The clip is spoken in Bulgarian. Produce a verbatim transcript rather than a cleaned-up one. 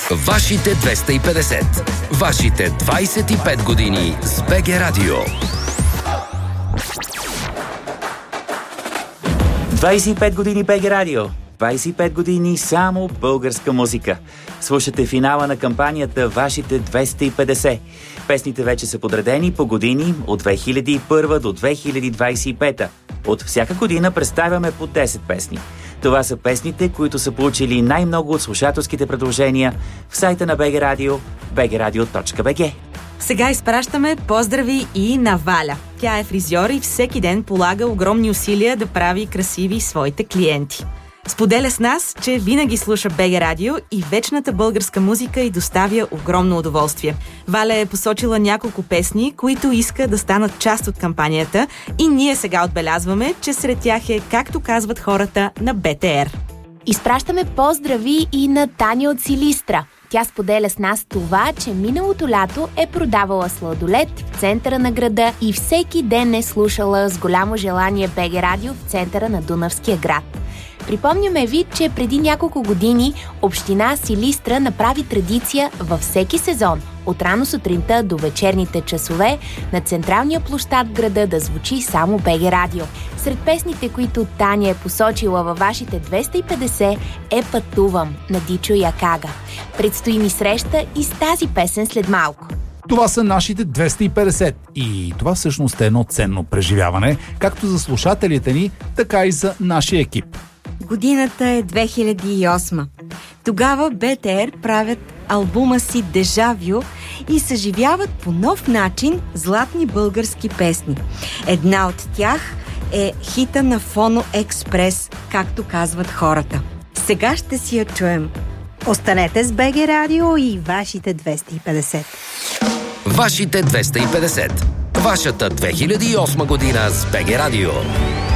Вашите двеста и петдесет. Вашите двайсет и пет години с БГ Радио. двайсет и пет години БГ Радио. двайсет и пет години само българска музика. Слушате финала на кампанията Вашите двеста и петдесет. Песните вече са подредени по години от две хиляди и първа до две хиляди двайсет и пета. От всяка година представяме по десет песни. Това са песните, които са получили най-много от слушателските предложения в сайта на БГ Радио, би джи радио точка би джи. Сега изпращаме поздрави и на Валя. Тя е фризьор и всеки ден полага огромни усилия да прави красиви своите клиенти. Споделя с нас, че винаги слуша БГ Радио и вечната българска музика й доставя огромно удоволствие. Валя е посочила няколко песни, които иска да станат част от кампанията и ние сега отбелязваме, че сред тях е, както казват хората, на БТР. Изпращаме поздрави и на Таня от Силистра. Тя споделя с нас това, че миналото лято е продавала сладолед в центъра на града и всеки ден е слушала с голямо желание БГ Радио в центъра на Дунавския град. Припомняме ви, че преди няколко години община Силистра направи традиция във всеки сезон, от рано сутринта до вечерните часове, на централния площад в града да звучи само БГ Радио. Сред песните, които Таня е посочила във вашите двеста и петдесет, е "Пътувам" на Дичо Якага. Предстои ни среща и с тази песен след малко. Това са нашите двеста и петдесет и това всъщност е едно ценно преживяване, както за слушателите ни, така и за нашия екип. Годината е две хиляди и осма. Тогава БТР правят албума си "Дежавю" и съживяват по нов начин златни български песни. Една от тях е хита на Фоно Експрес, както казват хората. Сега ще си я чуем. Останете с БГ Радио и вашите двеста и петдесет. Вашите двеста и петдесет. Вашата две хиляди и осма година с БГ Радио.